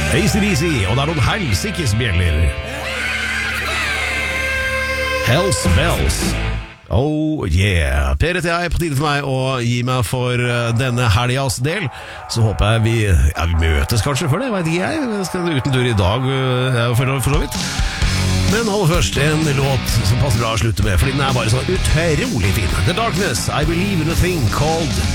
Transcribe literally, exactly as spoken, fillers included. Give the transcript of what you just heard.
A C D C, og det er noen helsikes bjeller. Hells Bells. Oh yeah. Per heter jeg, på tide for meg å gi meg for denne helgas del. Så håper jeg vi, ja, vi møtes kanskje for det, vet ikke jeg. Jeg skal uten tur i dag, ja, for, for så vidt. Men aller først en låt som passer bra å slutte med, fordi den er bare så utrolig fin. The Darkness, I Believe in a Thing Called